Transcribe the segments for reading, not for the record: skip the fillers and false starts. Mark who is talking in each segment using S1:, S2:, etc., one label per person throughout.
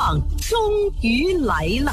S1: 长终于来了。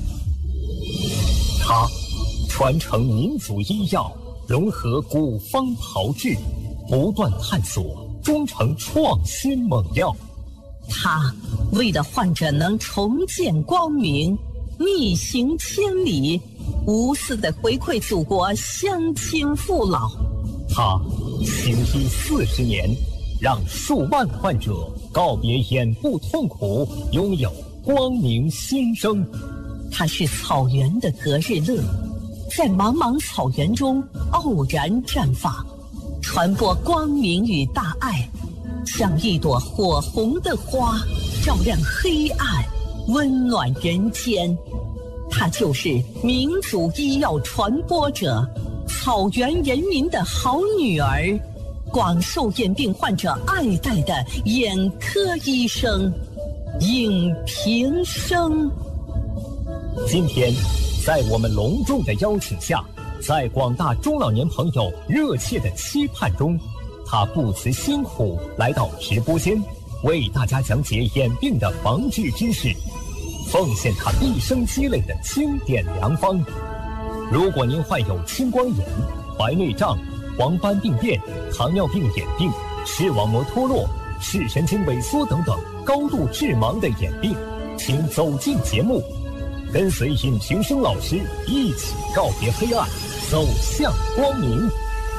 S2: 他传承民族医药，融合古方炮制，不断探索，终成创新猛料。
S1: 他为了患者能重见光明，逆行千里，无私地回馈祖国乡亲父老。
S2: 他行医40年，让数万患者告别眼部痛苦，拥有光明新生。
S1: 他是草原的隔日乐，在茫茫草原中傲然绽放，传播光明与大爱，像一朵火红的花，照亮黑暗，温暖人间。他就是民族医药传播者，草原人民的好女儿，广受眼病患者爱戴的眼科医生尹平生。
S2: 今天在我们隆重的邀请下，在广大中老年朋友热切的期盼中，他不辞辛苦来到直播间，为大家讲解眼病的防治知识，奉献他毕生积累的经典良方。如果您患有青光眼、白内障、黄斑病变、糖尿病眼病、视网膜脱落、视神经萎缩等等高度致盲的眼病，请走进节目，跟随尹平生老师一起告别黑暗，走向光明。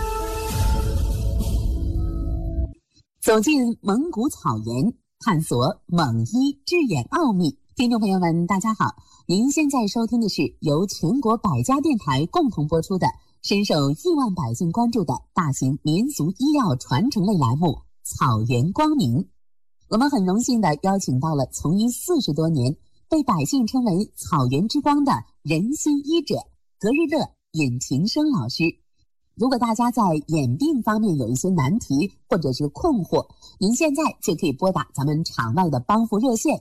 S3: 走进蒙古草原，探索蒙医治眼奥秘。听众朋友们，大家好，您现在收听的是由全国百家电台共同播出的深受亿万百姓关注的大型民俗医药传承类栏目《草原光明》。我们很荣幸地邀请到了从医40多年，被百姓称为草原之光的人心医者隔日乐尹平生老师。如果大家在眼病方面有一些难题或者是困惑，您现在就可以拨打咱们场外的帮扶热线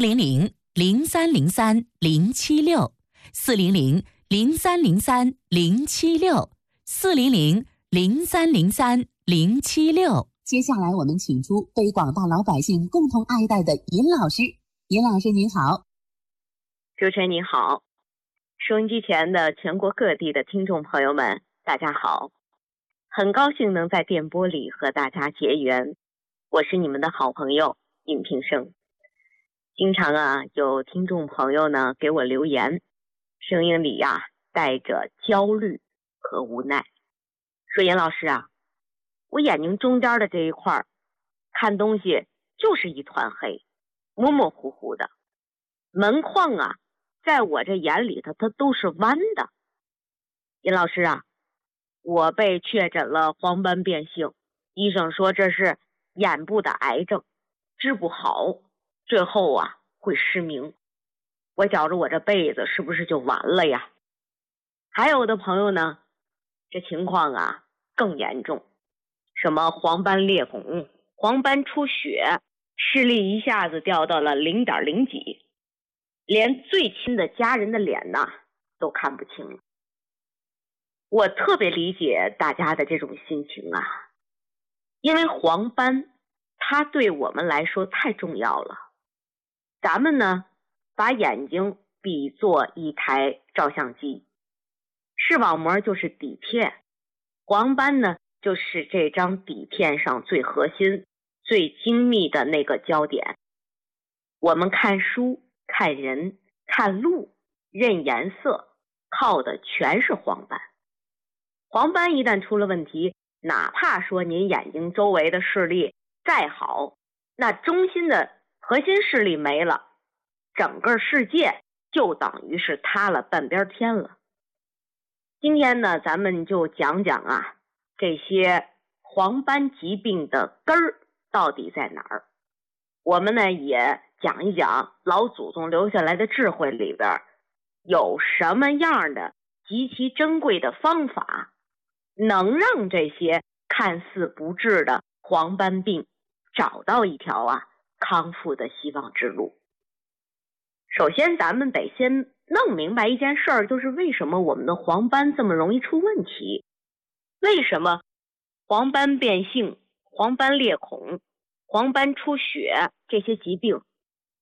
S4: 400-303-076，400-0303-076。
S3: 接下来我们请出被广大老百姓共同爱戴的尹老师。尹老师您好。
S4: 主持人您好，收音机前的全国各地的听众朋友们大家好，很高兴能在电波里和大家结缘，我是你们的好朋友尹平生。经常有听众朋友呢给我留言，声音里带着焦虑和无奈，说尹老师我眼睛中间的这一块看东西就是一团黑，模模糊糊的，门框在我这眼里头它都是弯的。尹老师我被确诊了黄斑变性，医生说这是眼部的癌症，治不好，最后会失明，我觉着我这辈子是不是就完了呀？还有的朋友呢，这情况更严重，什么黄斑裂孔、黄斑出血，视力一下子掉到了0.0几，连最亲的家人的脸都看不清了。我特别理解大家的这种心情因为黄斑它对我们来说太重要了。咱们呢把眼睛比作一台照相机，视网膜就是底片，黄斑呢就是这张底片上最核心最精密的那个焦点。我们看书、看人、看路、认颜色，靠的全是黄斑。黄斑一旦出了问题，哪怕说您眼睛周围的视力再好，那中心的核心视力没了，整个世界就等于是塌了半边天了。今天呢，咱们就讲讲这些黄斑疾病的根儿到底在哪儿。我们呢也讲一讲老祖宗留下来的智慧里边有什么样的极其珍贵的方法，能让这些看似不治的黄斑病找到一条康复的希望之路。首先咱们得先弄明白一件事儿，就是为什么我们的黄斑这么容易出问题，为什么黄斑变性、黄斑裂孔、黄斑出血这些疾病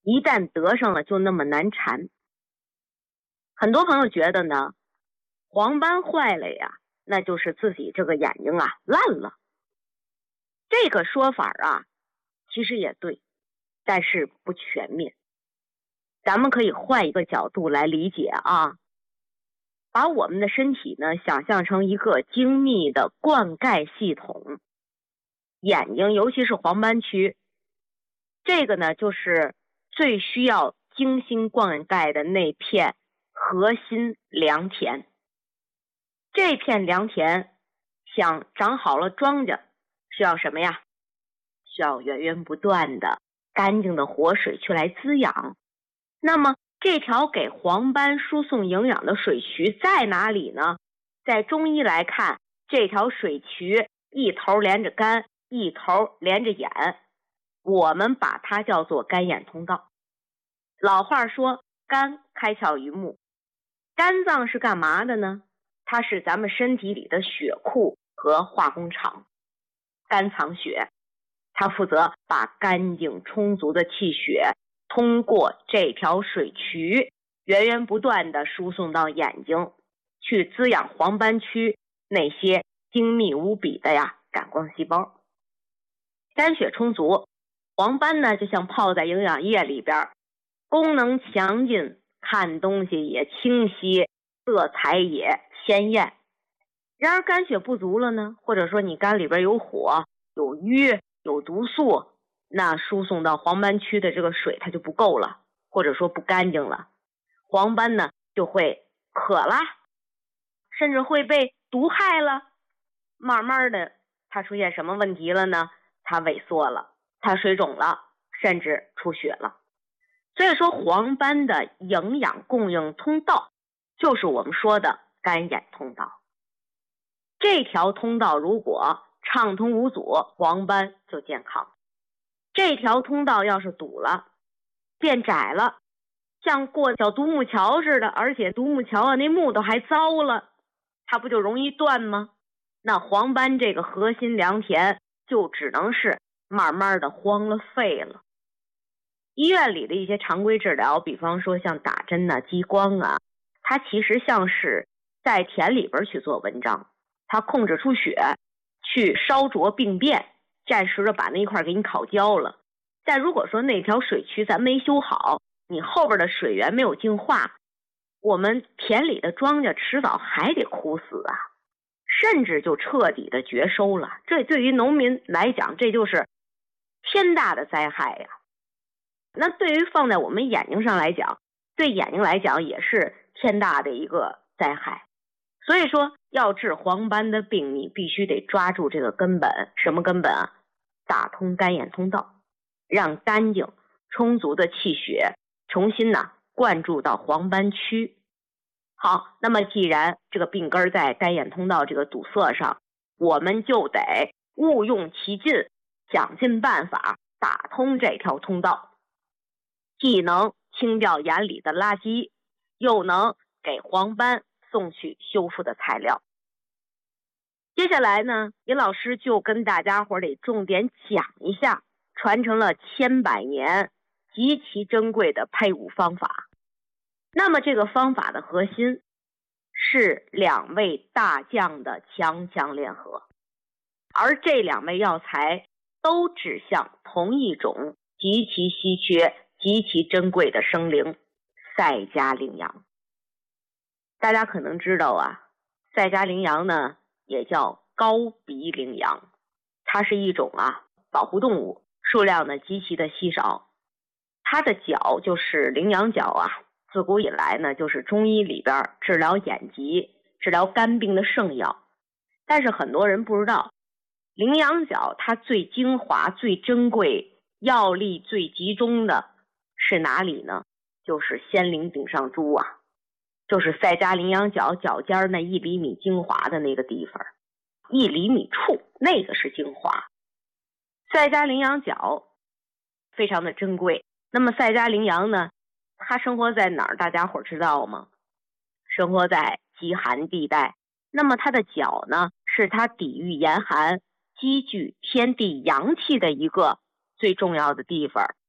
S4: 一旦得上了就那么难缠。很多朋友觉得呢，黄斑坏了呀，那就是自己这个眼睛啊烂了。这个说法啊，其实也对，但是不全面。咱们可以换一个角度来理解啊，把我们的身体呢想象成一个精密的灌溉系统，眼睛尤其是黄斑区，这个呢就是最需要精心灌溉的那片核心良田。这片良田想长好了庄稼，需要什么呀？需要源源不断的干净的活水去来滋养。那么这条给黄斑输送营养的水渠在哪里呢？在中医来看，这条水渠一头连着肝，一头连着眼，我们把它叫做肝眼通道。老话说肝开窍于目，肝脏是干嘛的呢？它是咱们身体里的血库和化工厂。肝藏血，它负责把干净充足的气血通过这条水渠源源不断的输送到眼睛，去滋养黄斑区那些精密无比的感光细胞。肝血充足，黄斑呢就像泡在营养液里边，功能强劲，看东西也清晰，色彩也鲜艳。然而肝血不足了呢，或者说你肝里边有火、有瘀、有毒素，那输送到黄斑区的这个水它就不够了，或者说不干净了，黄斑呢就会渴了，甚至会被毒害了。慢慢的它出现什么问题了呢？它萎缩了，它水肿了，甚至出血了。所以说黄斑的营养供应通道就是我们说的肝眼通道。这条通道如果畅通无阻，黄斑就健康。这条通道要是堵了，变窄了，像过小独木桥似的，而且独木桥那木头还糟了，它不就容易断吗？那黄斑这个核心良田就只能是慢慢的荒了废了。医院里的一些常规治疗，比方说像打针啊、激光啊，它其实像是在田里边去做文章，它控制出血，去烧灼病变，暂时的把那一块给你烤焦了。但如果说那条水渠咱没修好，你后边的水源没有净化，我们田里的庄稼迟早还得枯死啊，甚至就彻底的绝收了。这对于农民来讲，这就是天大的灾害呀。那对于放在我们眼睛上来讲，对眼睛来讲也是天大的一个灾害。所以说要治黄斑的病，你必须得抓住这个根本。什么根本啊？打通肝眼通道，让干净充足的气血重新灌注到黄斑区。好，那么既然这个病根在肝眼通道这个堵塞上，我们就得物用其尽，想尽办法打通这条通道，既能清掉眼里的垃圾，又能给黄斑送去修复的材料。接下来呢，尹老师就跟大家伙得重点讲一下传承了千百年极其珍贵的配伍方法。那么这个方法的核心是两味大将的强强联合，而这两味药材都指向同一种极其稀缺、极其珍贵的生灵——赛加羚羊。大家可能知道啊，赛加羚羊呢也叫高鼻羚羊，它是一种保护动物，数量呢极其的稀少。它的角就是羚羊角自古以来呢就是中医里边治疗眼疾、治疗肝病的圣药。但是很多人不知道，羚羊角它最精华、最珍贵、药力最集中的是哪里呢？就是仙灵顶上珠就是赛加羚羊角角尖那1厘米精华的那个地方，1厘米处那个是精华。赛加羚羊角非常的珍贵。那么赛加羚羊呢，它生活在哪儿？大家伙知道吗？生活在极寒地带。那么它的角呢，是它抵御严寒、积聚天地阳气的一个最重要的地方。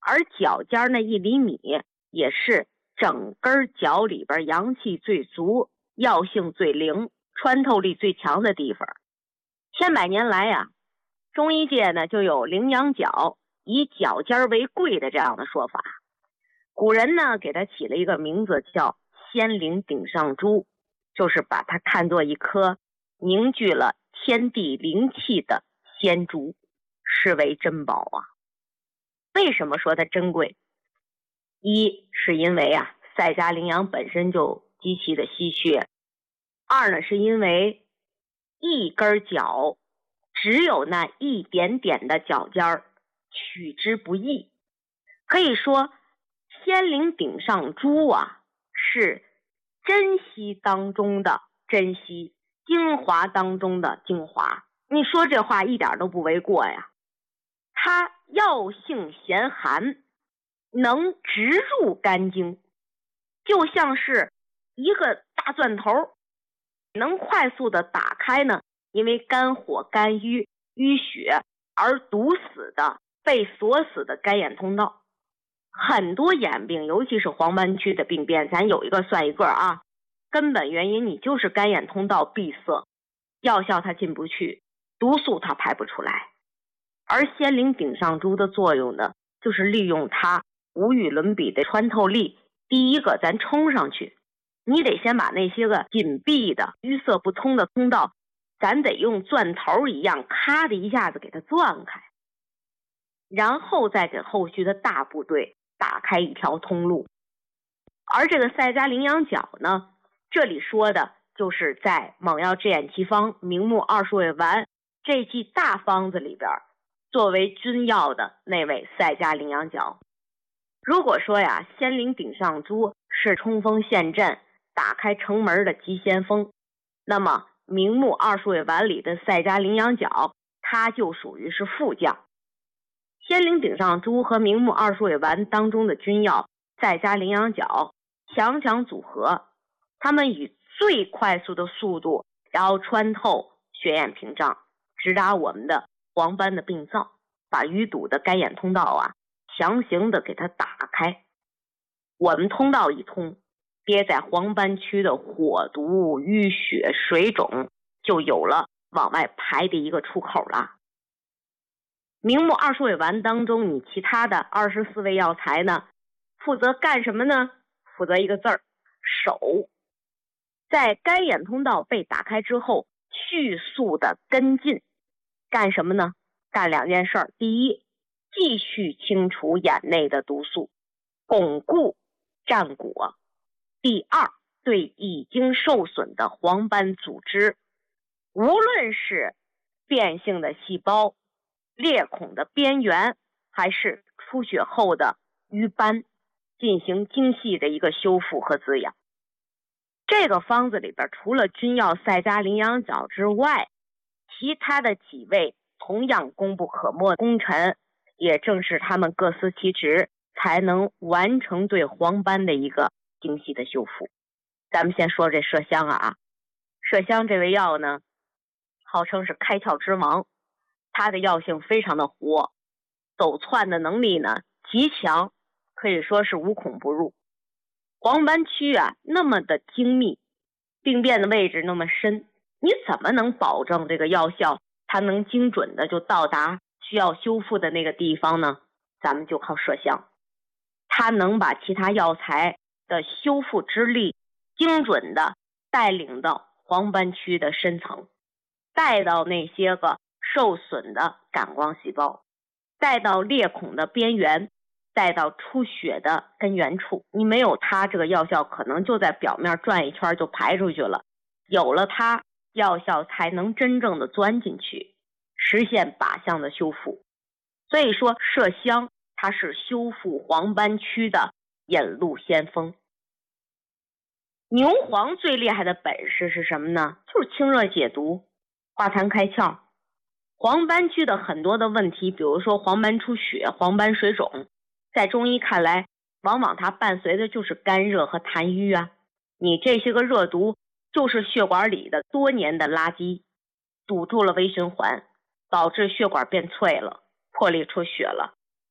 S4: 而脚尖那1厘米也是整根脚里边阳气最足、药性最灵、穿透力最强的地方。千百年来呀，中医界呢就有羚羊角，以脚尖为贵的这样的说法。古人呢给它起了一个名字叫仙灵顶上珠，就是把它看作一颗凝聚了天地灵气的仙珠，视为珍宝啊。为什么说它珍贵？一是因为赛迦羚羊本身就极其的稀缺，二呢是因为一根脚只有那一点点的脚尖儿，取之不易。可以说仙灵顶上珠是珍稀当中的珍稀，精华当中的精华。你说这话一点都不为过呀。它药性咸寒，能直入肝经，就像是一个大钻头，能快速的打开呢，因为肝火、肝郁、淤血而堵死的、被锁死的肝眼通道。很多眼病，尤其是黄斑区的病变，咱有一个算一个啊。根本原因你就是肝眼通道闭塞，药效它进不去，毒素它排不出来。而仙灵顶上珠的作用呢，就是利用它无与伦比的穿透力。第一个，咱冲上去，你得先把那些个紧闭的、淤塞不通的通道，咱得用钻头一样，咔的一下子给它钻开，然后再给后续的大部队打开一条通路。而这个赛迦羚羊角呢，这里说的就是在猛药制眼奇方明目二数味丸这剂大方子里边作为君药的那位赛迦羚羊角。如果说仙灵顶上珠是冲锋陷阵、打开城门的急先锋，那么明目二数味丸里的赛迦羚羊角，它就属于是副将。仙灵顶上珠和明目二数味丸当中的君药赛迦羚羊角强强组合，它们以最快速的速度，然后穿透血眼屏障，直达我们的黄斑的病灶，把淤堵的肝眼通道强行的给它打开。我们通道一通，憋在黄斑区的火毒、淤血、水肿就有了往外排的一个出口了。明目二数味丸当中，你其他的24味药材呢，负责干什么呢？负责一个字儿，守。在肝眼通道被打开之后，迅速的跟进，干什么呢？干2件事儿。第一，继续清除眼内的毒素，巩固战果。第二，对已经受损的黄斑组织，无论是变性的细胞、裂孔的边缘，还是出血后的瘀斑，进行精细的一个修复和滋养。这个方子里边除了君药赛迦羚羊角之外，其他的几位同样功不可没的功臣，也正是他们各司其职，才能完成对黄斑的一个精细的修复。咱们先说这麝香麝香这味药呢，号称是开窍之王，它的药性非常的活，走窜的能力呢极强，可以说是无孔不入。黄斑区那么的精密，病变的位置那么深，你怎么能保证这个药效它能精准的就到达需要修复的那个地方呢？咱们就靠麝香，它能把其他药材的修复之力精准的带领到黄斑区的深层，带到那些个受损的感光细胞，带到裂孔的边缘，带到出血的根源处。你没有它，这个药效可能就在表面转一圈就排出去了，有了它，药效才能真正的钻进去，实现靶向的修复。所以说麝香它是修复黄斑区的引路先锋。牛黄最厉害的本事是什么呢？就是清热解毒、化痰开窍。黄斑区的很多的问题，比如说黄斑出血、黄斑水肿，在中医看来，往往它伴随的就是肝热和痰瘀你这些个热毒就是血管里的多年的垃圾，堵住了微循环，导致血管变脆了，破裂出血了。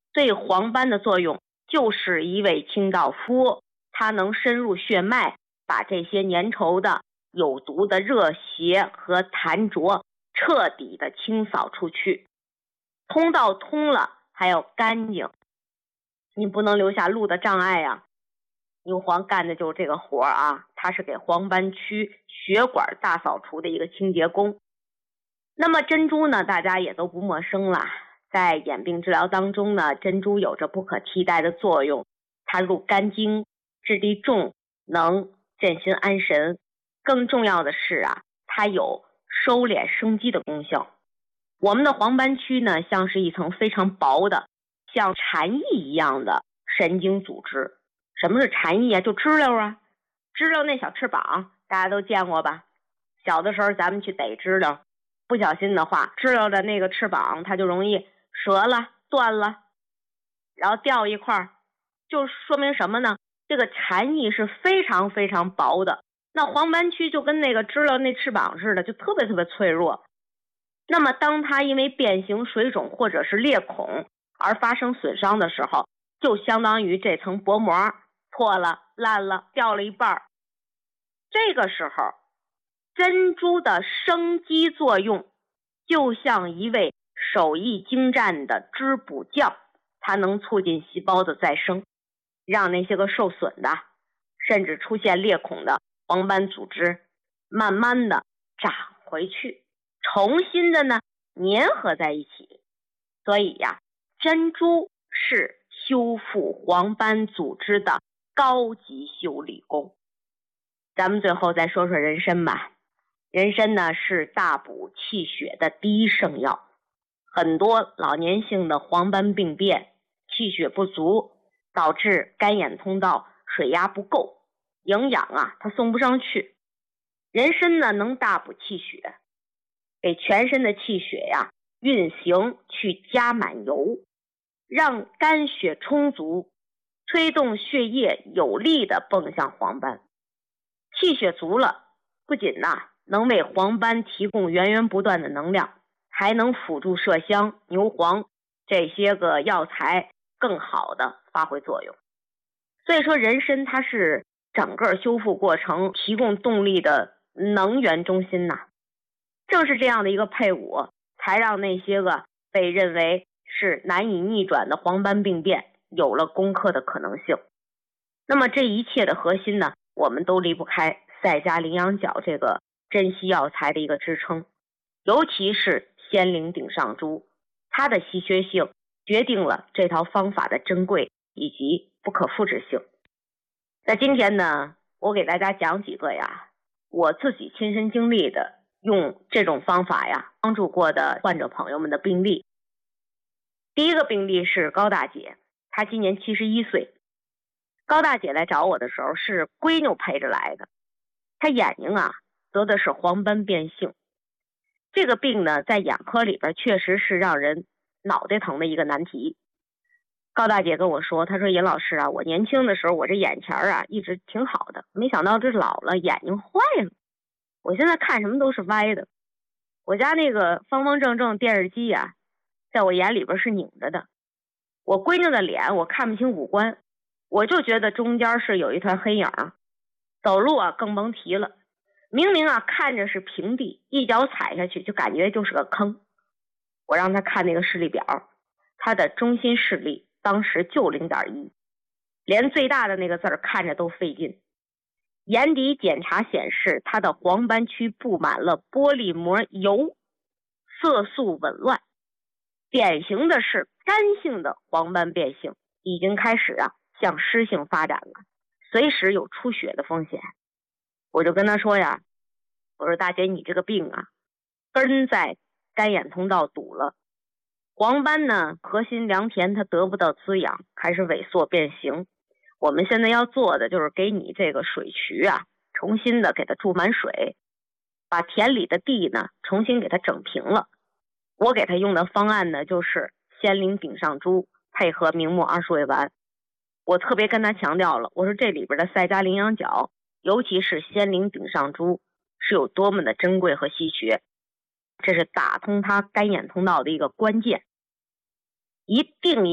S4: 对黄斑的作用就是一味清道夫，它能深入血脉，把这些粘稠的有毒的热邪和痰浊彻底的清扫出去。通道通了还要干净，你不能留下路的障碍啊。牛黄干的就是这个活啊，它是给黄斑区血管大扫除的一个清洁工。那么珍珠呢，大家也都不陌生了，在眼病治疗当中呢，珍珠有着不可替代的作用，它入肝经，质地重，能镇心安神。更重要的是啊，它有收敛生肌的功效。我们的黄斑区呢，像是一层非常薄的像蝉翼一样的神经组织。什么是蝉翼啊？就知了啊，知了那小翅膀大家都见过吧？小的时候咱们去逮知了，不小心的话，知了的那个翅膀它就容易折了断了，然后掉一块，就说明什么呢？这个蝉翼是非常非常薄的，那黄斑区就跟那个知了那翅膀似的，就特别特别脆弱。那么当它因为变形、水肿或者是裂孔而发生损伤的时候，就相当于这层薄膜破了、烂了、掉了一半。这个时候珍珠的生机作用就像一位手艺精湛的织补匠，它能促进细胞的再生，让那些个受损的甚至出现裂孔的黄斑组织慢慢的长回去，重新的呢粘合在一起。所以呀，珍珠是修复黄斑组织的高级修理工。咱们最后再说说人参吧。人参呢是大补气血的第一圣药，很多老年性的黄斑病变，气血不足，导致肝眼通道水压不够，营养啊它送不上去。人参呢能大补气血，给全身的气血呀运行去加满油，让肝血充足，推动血液有力的蹦向黄斑。气血足了，不仅能为黄斑提供源源不断的能量，还能辅助麝香、牛黄这些个药材更好的发挥作用。所以说人参它是整个修复过程提供动力的能源中心呐。正是这样的一个配伍，才让那些个被认为是难以逆转的黄斑病变有了攻克的可能性。那么这一切的核心呢，我们都离不开赛迦羚羊角这个珍稀药材的一个支撑，尤其是仙灵顶上珠，它的稀缺性决定了这套方法的珍贵以及不可复制性。那今天呢，我给大家讲几个我自己亲身经历的用这种方法帮助过的患者朋友们的病例。第一个病例是高大姐，她今年71岁。高大姐来找我的时候是闺女陪着来的，她眼睛得的是黄斑变性。这个病呢，在眼科里边确实是让人脑袋疼的一个难题。高大姐跟我说，她说尹老师我年轻的时候我这眼前一直挺好的，没想到这老了眼睛坏了，我现在看什么都是歪的。我家那个方方正正电视机在我眼里边是拧着的。我闺女的脸我看不清五官，我就觉得中间是有一团黑影，走路更甭提了。明明看着是平地，一脚踩下去就感觉就是个坑。我让她看那个视力表，她的中心视力当时就 0.1， 连最大的那个字看着都费劲。眼底检查显示，她的黄斑区布满了玻璃膜油，色素紊乱，典型的是干性的黄斑变性，已经开始向湿性发展了，随时有出血的风险。我就跟她说我说大姐，你这个病根在肝眼通道堵了，黄斑呢核心良田它得不到滋养，开始萎缩变形。我们现在要做的就是给你这个水渠重新的给它注满水，把田里的地呢重新给它整平了。我给它用的方案呢就是仙灵顶上珠配合明目20味丸。我特别跟他强调了，我说这里边的赛迦羚羊角，尤其是仙灵顶上珠是有多么的珍贵和稀缺，这是打通它肝眼通道的一个关键，一定要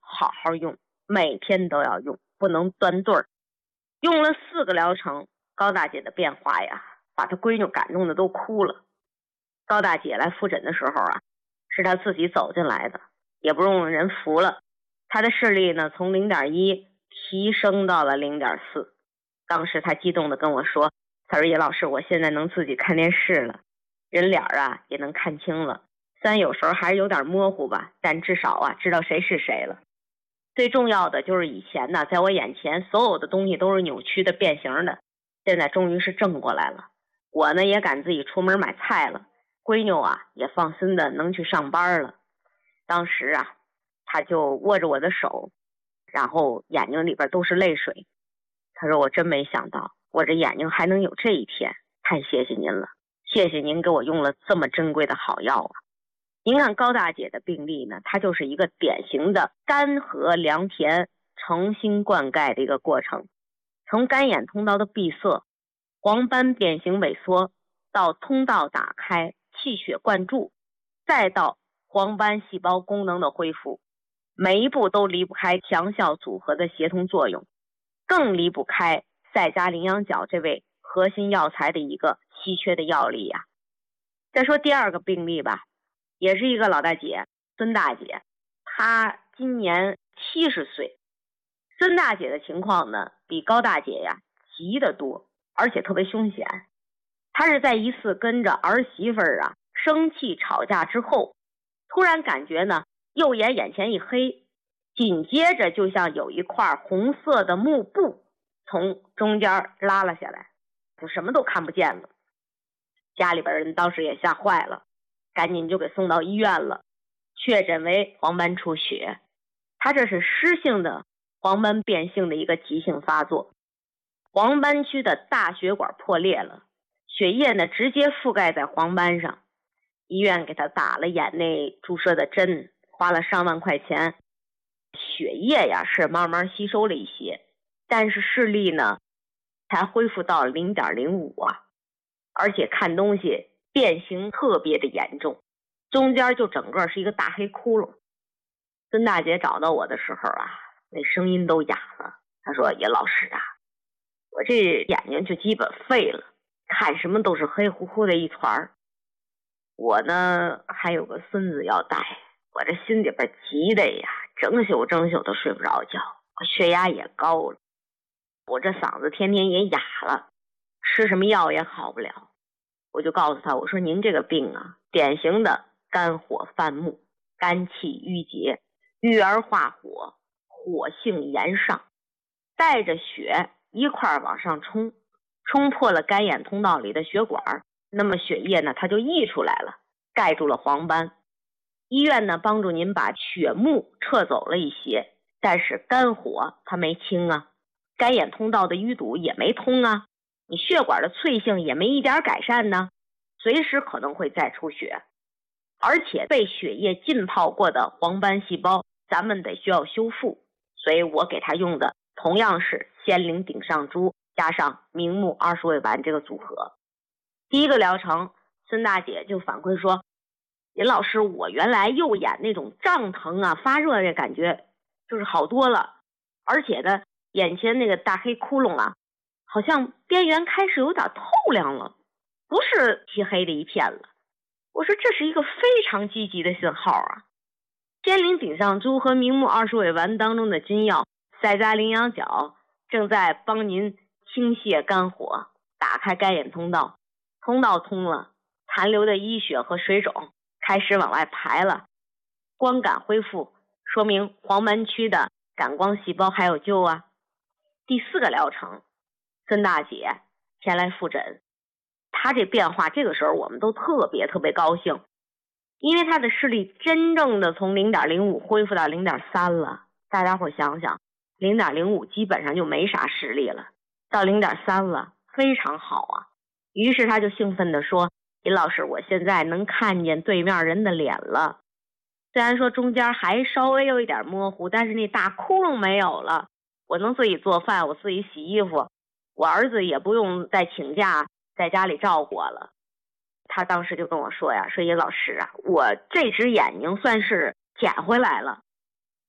S4: 好好用，每天都要用，不能断顿儿。用了4个疗程，高大姐的变化呀，把她闺女感动的都哭了。高大姐来复诊的时候啊，是她自己走进来的，也不用人扶了。她的视力呢，从 0.1 提升到了 0.4。当时她激动的跟我说，她说叶老师，我现在能自己看电视了，人脸啊也能看清了，虽然有时候还是有点模糊吧，但至少啊知道谁是谁了。最重要的就是以前呢，在我眼前所有的东西都是扭曲的变形的，现在终于是正过来了。我呢也敢自己出门买菜了，闺女啊也放心的能去上班了。当时啊她就握着我的手，然后眼睛里边都是泪水。她说我真没想到我这眼睛还能有这一天，太谢谢您了，谢谢您给我用了这么珍贵的好药啊。您看高大姐的病例呢，它就是一个典型的干涸良田诚心灌溉的一个过程，从干眼通道的闭塞、黄斑变形萎缩，到通道打开、气血灌注，再到黄斑细胞功能的恢复，每一步都离不开强效组合的协同作用，更离不开赛加羚羊角这位核心药材的一个稀缺的药力呀。再说第2个病例吧，也是一个老大姐，孙大姐，她今年70岁。孙大姐的情况呢，比高大姐呀急得多，而且特别凶险。她是在一次跟着儿媳妇啊生气吵架之后，突然感觉呢右眼前一黑，紧接着就像有一块红色的幕布从中间拉了下来，就什么都看不见了。家里边人当时也吓坏了，赶紧就给送到医院了，确诊为黄斑出血。他这是湿性的黄斑变性的一个急性发作，黄斑区的大血管破裂了，血液呢直接覆盖在黄斑上。医院给他打了眼内注射的针，花了上万块钱。血液呀是慢慢吸收了一些，但是视力呢才恢复到 0.05 啊，而且看东西变形特别的严重，中间就整个是一个大黑窟窿。孙大姐找到我的时候啊，那声音都哑了。她说叶老师啊，我这眼睛就基本废了，看什么都是黑乎乎的一团。我呢还有个孙子要带，我这心里边急的呀，整宿都睡不着觉，我血压也高了，我这嗓子天天也哑了，吃什么药也好不了。我就告诉他，我说您这个病啊，典型的肝火犯木，肝气郁结，郁而化火，火性炎上，带着血一块往上冲，冲破了肝眼通道里的血管，那么血液呢它就溢出来了，盖住了黄斑。医院呢帮助您把血幕撤走了一些，但是肝火它没清啊，肝眼通道的淤堵也没通啊，你血管的脆性也没一点改善呢，随时可能会再出血。而且被血液浸泡过的黄斑细胞咱们得需要修复，所以我给他用的同样是仙灵顶上珠加上明目20味丸这个组合。第1个疗程，孙大姐就反馈说，林老师，我原来右眼那种胀疼啊发热的感觉就是好多了，而且呢眼前那个大黑窟窿啊好像边缘开始有点透亮了，不是漆黑的一片了。我说这是一个非常积极的信号啊！仙灵顶上珠和明目20味丸当中的君药赛加羚羊角正在帮您清泻肝火，打开肝眼通道，通道通了，残留的淤血和水肿开始往外排了，光感恢复，说明黄斑区的感光细胞还有救啊。第4个疗程，孙大姐前来复诊，她这变化这个时候我们都特别高兴，因为她的视力真正的从 0.05 恢复到 0.3 了。大家伙想想， 0.05 基本上就没啥视力了，到 0.3 了，非常好啊。于是她就兴奋地说，林老师，我现在能看见对面人的脸了，虽然说中间还稍微有一点模糊，但是那大窟窿没有了，我能自己做饭，我自己洗衣服，我儿子也不用再请假在家里照顾我了。他当时就跟我说呀，说叶老师啊，我这只眼睛算是捡回来了。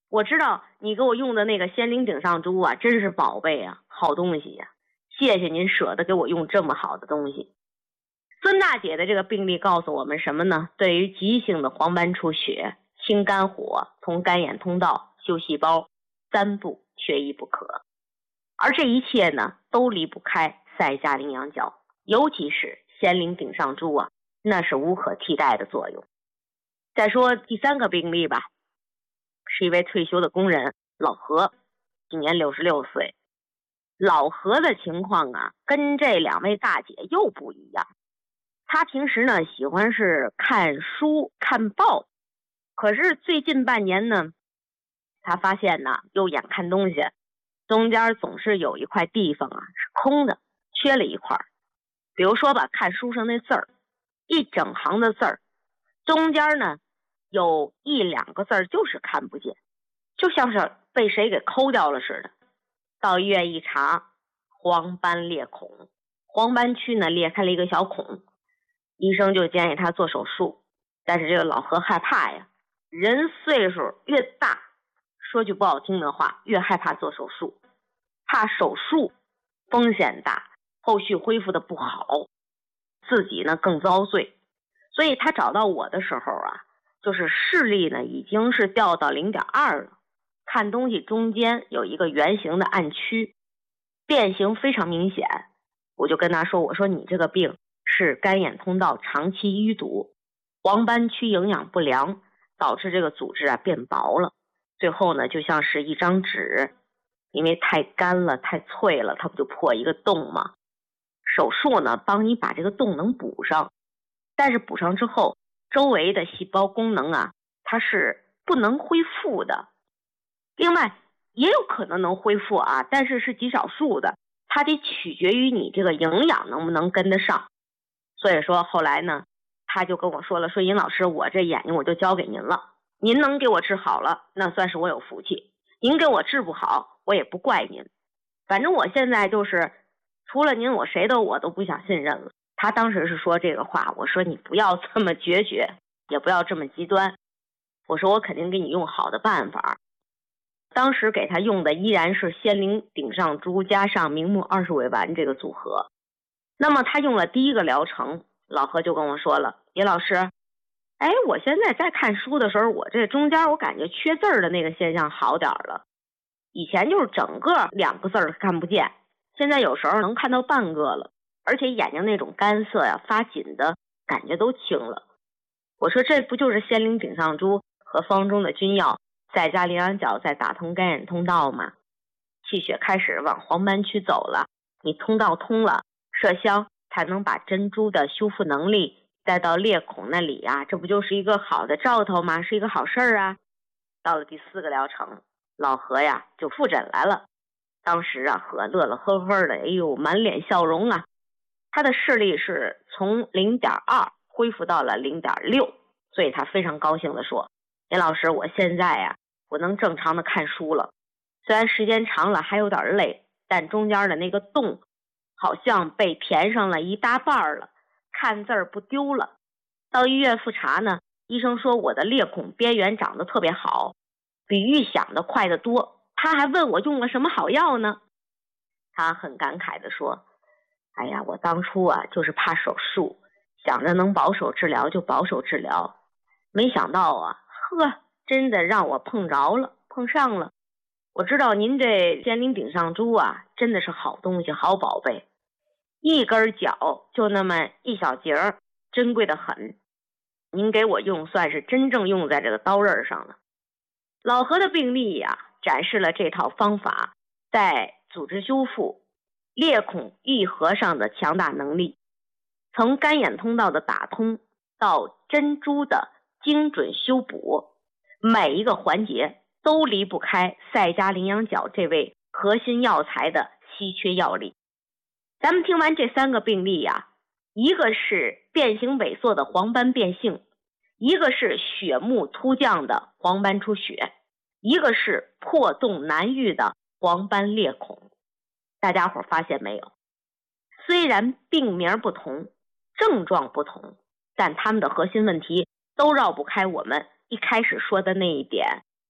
S4: 我知道你给我用的那个仙灵顶上珠啊，真是宝贝啊，好东西呀，谢谢您舍得给我用这么好的东西。孙大姐的这个病例告诉我们什么呢？对于急性的黄斑出血、清肝火、从肝眼通道修细胞，3步缺一不可。而这一切呢，都离不开赛加羚羊角，尤其是仙灵顶上珠啊，那是无可替代的作用。再说第3个病例吧，是一位退休的工人老何，今年66岁。老何的情况啊，跟这2位大姐又不一样。他平时呢喜欢是看书看报，可是最近半年呢，他发现呢右眼看东西中间总是有一块地方啊是空的，缺了一块。比如说吧，看书上那字儿，一整行的字儿，中间呢有1、2个字儿就是看不见，就像是被谁给抠掉了似的。到医院一查，黄斑裂孔，黄斑区呢裂开了一个小孔，医生就建议他做手术。但是这个老何害怕呀，人岁数越大，说句不好听的话，越害怕做手术，怕手术风险大，后续恢复的不好，自己呢更遭罪。所以他找到我的时候啊，就是视力呢已经是掉到 0.2 了，看东西中间有一个圆形的暗区，变形非常明显。我就跟他说，我说你这个病是肝眼通道长期淤堵，黄斑区营养不良，导致这个组织啊变薄了，最后呢就像是一张纸，因为太干了太脆了，它不就破一个洞吗？手术呢帮你把这个洞能补上，但是补上之后周围的细胞功能啊它是不能恢复的。另外也有可能能恢复啊，但是是极少数的，它得取决于你这个营养能不能跟得上。所以说后来呢，他就跟我说了，说尹老师，我这眼睛我就交给您了，您能给我治好了，那算是我有福气，您给我治不好，我也不怪您，反正我现在就是除了您我谁我都不想信任了。他当时是说这个话，我说你不要这么决绝，也不要这么极端，我说我肯定给你用好的办法。当时给他用的依然是仙灵顶上珠加上明目20味丸这个组合。那么他用了第1个疗程，老何就跟我说了，尹老师，哎，我现在在看书的时候，我这中间我感觉缺字儿的那个现象好点了，以前就是整个2个字看不见，现在有时候能看到半个了，而且眼睛那种干涩呀发紧的感觉都轻了。我说这不就是仙灵顶上珠和方中的君药赛加羚羊角在打通肝眼通道吗？气血开始往黄斑区走了，你通道通了，麝香才能把珍珠的修复能力带到裂孔那里啊，这不就是一个好的兆头吗？是一个好事儿啊。到了第4个疗程，老何呀就复诊来了。当时啊何乐乐呵呵的，哎呦满脸笑容啊。他的视力是从 0.2 恢复到了 0.6， 所以他非常高兴的说，尹老师，我现在呀我能正常的看书了，虽然时间长了还有点累，但中间的那个洞好像被填上了一大半了，看字儿不丢了。到医院复查呢，医生说我的裂孔边缘长得特别好，比预想的快得多。他还问我用了什么好药呢？他很感慨地说，哎呀，我当初啊就是怕手术，想着能保守治疗就保守治疗，没想到啊，真的让我碰上了。我知道您这仙灵顶上珠啊，真的是好东西，好宝贝，一根脚就那么一小节，珍贵的很。您给我用，算是真正用在这个刀刃上了。老何的病例呀，展示了这套方法在组织修复、裂孔愈合上的强大能力。从肝眼通道的打通到珍珠的精准修补，每一个环节都离不开赛加羚羊角这位核心药材的稀缺药力。咱们听完这3个病例呀，一个是变形萎缩的黄斑变性，一个是血目突降的黄斑出血，一个是破洞难愈的黄斑裂孔。大家伙发现没有？虽然病名不同，症状不同，但他们的核心问题都绕不开我们一开始说的那一点，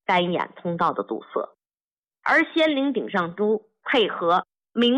S4: 肝眼通道的堵塞。而仙灵顶上珠配合